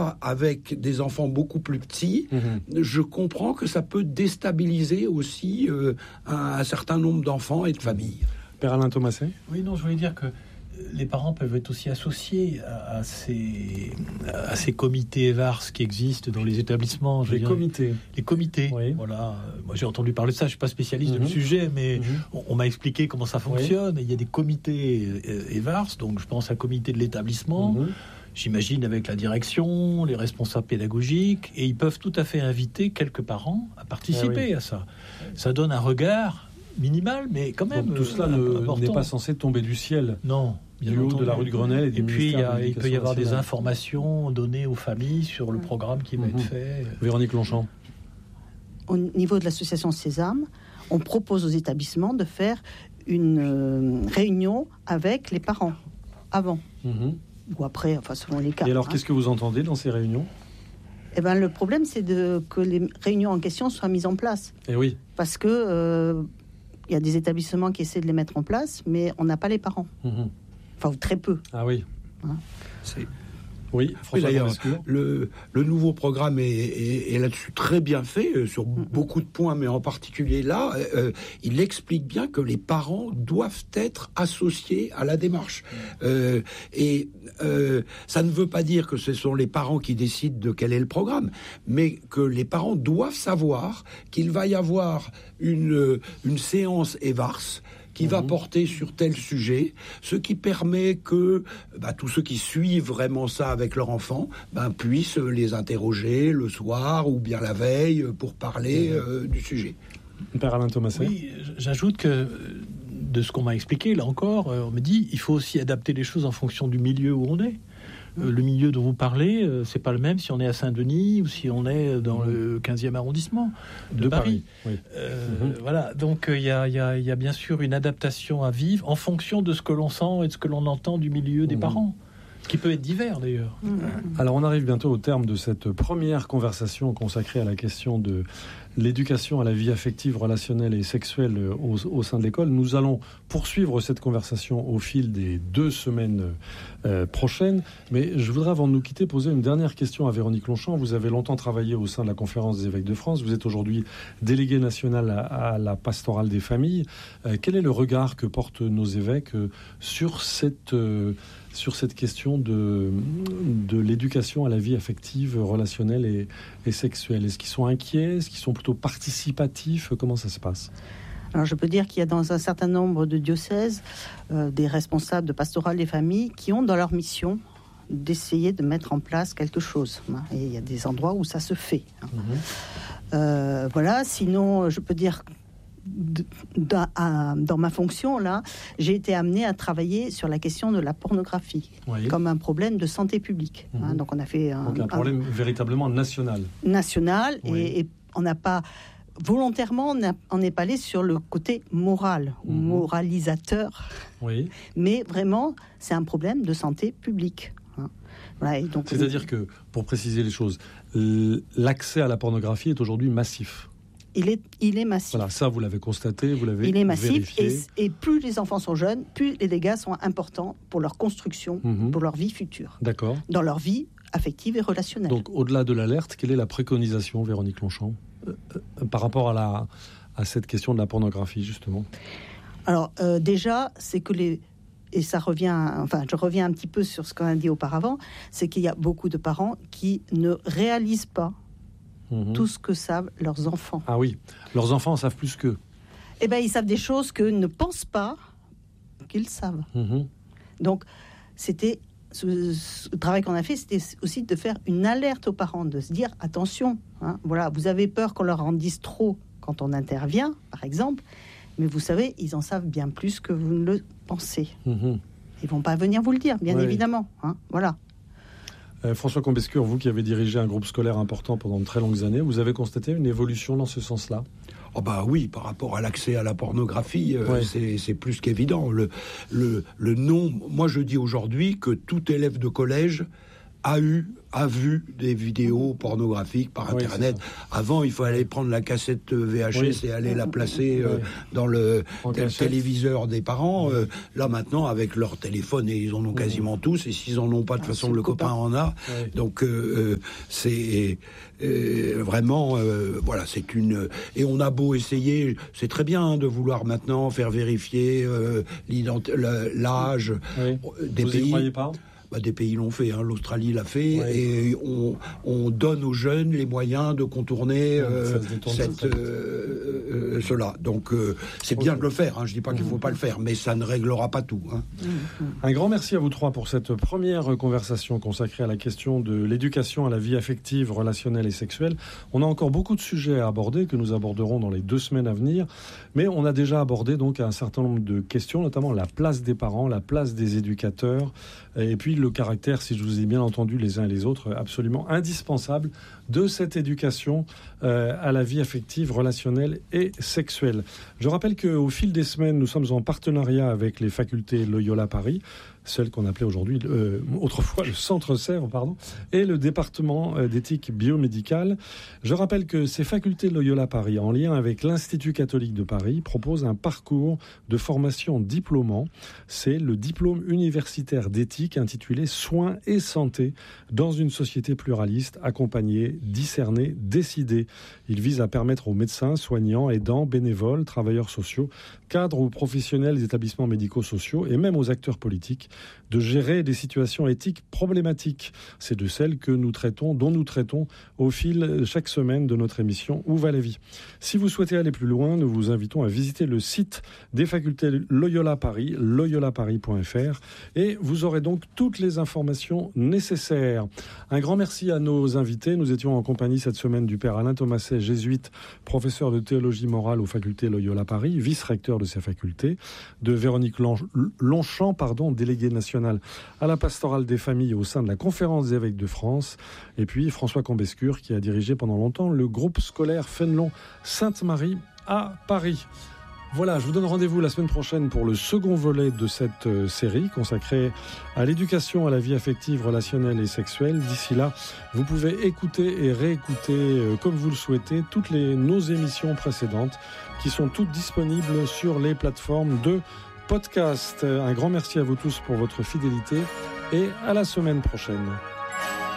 ça avec des enfants beaucoup plus petits, je comprends que ça peut déstabiliser aussi un certain nombre d'enfants et de familles. Père Alain Thomaset ? Oui, non, je voulais dire que les parents peuvent être aussi associés à ces comités EVARS qui existent dans les établissements. Les comités. Les comités, oui. Voilà. Moi, j'ai entendu parler de ça, je ne suis pas spécialiste du sujet, mais on m'a expliqué comment ça fonctionne. Oui. Il y a des comités EVARS, donc je pense à un comité de l'établissement, j'imagine avec la direction, les responsables pédagogiques, et ils peuvent tout à fait inviter quelques parents à participer à ça. Ça donne un regard minimal, mais quand même. Donc, tout cela n'est pas censé tomber du ciel. Non. Du haut de la rue de Grenelle et puis il peut y avoir des informations données aux familles sur le programme qui va être fait. Véronique Longchamp. Au niveau de l'association Sésame, on propose aux établissements de faire une réunion avec les parents avant ou après, enfin selon les cas. Et alors, qu'est-ce que vous entendez dans ces réunions ? Eh ben, le problème, c'est que les réunions en question soient mises en place. Et oui. Parce que il y a des établissements qui essaient de les mettre en place, mais on n'a pas les parents. Enfin, très peu. Ah oui. Oui, d'ailleurs, le nouveau programme est là-dessus très bien fait, sur beaucoup de points, mais en particulier là, il explique bien que les parents doivent être associés à la démarche. Et ça ne veut pas dire que ce sont les parents qui décident de quel est le programme, mais que les parents doivent savoir qu'il va y avoir une séance EVARS qui va porter sur tel sujet, ce qui permet que tous ceux qui suivent vraiment ça avec leur enfant puissent les interroger le soir ou bien la veille pour parler du sujet. Père Alain Thomaset. Oui, j'ajoute que de ce qu'on m'a expliqué, là encore, on me dit il faut aussi adapter les choses en fonction du milieu où on est. Le milieu dont vous parlez, c'est pas le même si on est à Saint-Denis ou si on est dans le 15e arrondissement de Paris. Oui. Voilà, donc il y a bien sûr une adaptation à vivre en fonction de ce que l'on sent et de ce que l'on entend du milieu des parents, qui peut être divers d'ailleurs. Alors on arrive bientôt au terme de cette première conversation consacrée à la question de l'éducation à la vie affective, relationnelle et sexuelle au sein de l'école. Nous allons poursuivre cette conversation au fil des 2 semaines prochaines. Mais je voudrais, avant de nous quitter, poser une dernière question à Véronique Longchamp. Vous avez longtemps travaillé au sein de la Conférence des évêques de France. Vous êtes aujourd'hui déléguée nationale à la pastorale des familles. Quel est le regard que portent nos évêques sur cette question de l'éducation à la vie affective, relationnelle et sexuelle? Est-ce qu'ils sont inquiets? Est-ce qu'ils sont plutôt participatifs? Comment ça se passe? Alors je peux dire qu'il y a dans un certain nombre de diocèses des responsables de pastorale des familles qui ont dans leur mission d'essayer de mettre en place quelque chose. Et il y a des endroits où ça se fait. Voilà, sinon je peux dire dans ma fonction là, j'ai été amenée à travailler sur la question de la pornographie comme un problème de santé publique. Donc on a fait un problème véritablement national. Et on n'a pas volontairement, on n'est pas allé sur le côté moral ou moralisateur. Mais vraiment, c'est un problème de santé publique. Voilà, et donc, c'est-à-dire que, pour préciser les choses, l'accès à la pornographie est aujourd'hui massif. Il est massif. Voilà, ça vous l'avez constaté, vous l'avez vérifié. Il est massif et plus les enfants sont jeunes, plus les dégâts sont importants pour leur construction, pour leur vie future. D'accord. Dans leur vie affective et relationnelle. Donc au-delà de l'alerte, quelle est la préconisation, Véronique Longchamp, par rapport à cette question de la pornographie, justement? Alors déjà, c'est que et ça revient, je reviens un petit peu sur ce qu'on a dit auparavant, c'est qu'il y a beaucoup de parents qui ne réalisent pas tout ce que savent leurs enfants. Ah oui, leurs enfants savent plus qu'eux. Eh bien, ils savent des choses qu'eux ne pensent pas qu'ils savent. Donc, c'était ce travail qu'on a fait, c'était aussi de faire une alerte aux parents, de se dire attention, voilà, vous avez peur qu'on leur en dise trop quand on intervient, par exemple, mais vous savez, ils en savent bien plus que vous ne le pensez. Ils vont pas venir vous le dire, bien évidemment. Voilà. François Combescure, vous qui avez dirigé un groupe scolaire important pendant de très longues années, vous avez constaté une évolution dans ce sens-là? Oh oui, par rapport à l'accès à la pornographie, c'est plus qu'évident. Le nom, moi je dis aujourd'hui que tout élève de collège a vu des vidéos pornographiques par Internet. Avant, il fallait prendre la cassette VHS et aller la placer dans le téléviseur des parents. Là, maintenant, avec leur téléphone, et ils en ont quasiment tous, et s'ils en ont pas, de toute façon, le copain en a. Donc, c'est vraiment... voilà, c'est une... Et on a beau essayer, c'est très bien de vouloir maintenant faire vérifier l'âge des pays. Vous y croyez pas ? Des pays l'ont fait, l'Australie l'a fait, et on donne aux jeunes les moyens de contourner cela. Donc c'est bien de le faire, je ne dis pas qu'il ne faut pas le faire, mais ça ne réglera pas tout. Un grand merci à vous trois pour cette première conversation consacrée à la question de l'éducation à la vie affective, relationnelle et sexuelle. On a encore beaucoup de sujets à aborder, que nous aborderons dans les 2 semaines à venir, mais on a déjà abordé donc un certain nombre de questions, notamment la place des parents, la place des éducateurs, et puis le caractère, si je vous ai bien entendu les uns et les autres, absolument indispensable de cette éducation à la vie affective, relationnelle et sexuelle. Je rappelle qu'au fil des semaines, nous sommes en partenariat avec les facultés Loyola Paris, celle qu'on appelait aujourd'hui, autrefois le Centre Sèvres, et le département d'éthique biomédicale. Je rappelle que ces facultés Loyola Paris, en lien avec l'Institut catholique de Paris, proposent un parcours de formation diplômant. C'est le diplôme universitaire d'éthique intitulé « Soins et santé dans une société pluraliste, accompagnée, discernée, décidée ». Il vise à permettre aux médecins, soignants, aidants, bénévoles, travailleurs sociaux, cadres ou professionnels des établissements médico-sociaux et même aux acteurs politiques de gérer des situations éthiques problématiques. C'est de celles que nous traitons, dont nous traitons au fil chaque semaine de notre émission Où va la vie ? Si vous souhaitez aller plus loin, nous vous invitons à visiter le site des facultés Loyola Paris, loyolaparis.fr, et vous aurez donc toutes les informations nécessaires. Un grand merci à nos invités. Nous étions en compagnie cette semaine du père Alain Thomasset, jésuite, professeur de théologie morale aux facultés Loyola Paris, vice-recteur de ces facultés, de Véronique Longchamp, déléguée nationale à la pastorale des familles au sein de la Conférence des évêques de France, et puis François Combescure qui a dirigé pendant longtemps le groupe scolaire Fénelon Sainte-Marie à Paris. Voilà, je vous donne rendez-vous la semaine prochaine pour le second volet de cette série consacrée à l'éducation à la vie affective, relationnelle et sexuelle. D'ici là, vous pouvez écouter et réécouter comme vous le souhaitez toutes nos émissions précédentes qui sont toutes disponibles sur les plateformes de podcast. Un grand merci à vous tous pour votre fidélité et à la semaine prochaine.